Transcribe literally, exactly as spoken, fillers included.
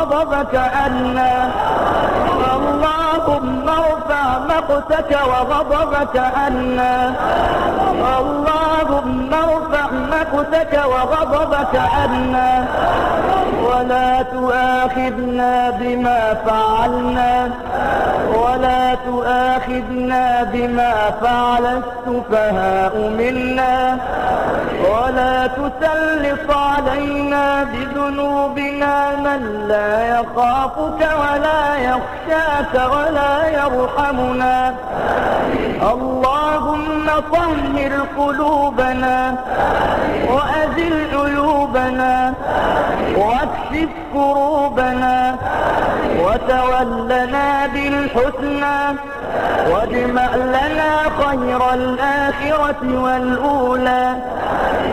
وغضبك عنا. اللهم ارفع مقتك وغضبك عنا. اللهم ارفع مقتك وغضبك عنا، ولا تؤاخذنا بما فعلنا، ولا تؤاخذنا بما فعل السفهاء منا، ولا تسلط علينا بذنوبنا من لا يخافك ولا يخشاك ولا يرحمنا. اللهم طهر قلوبنا وأزل عيوبنا واكشف كروبنا، وتولنا بالحسنى، واجمع لنا خير الآخرة والأولى.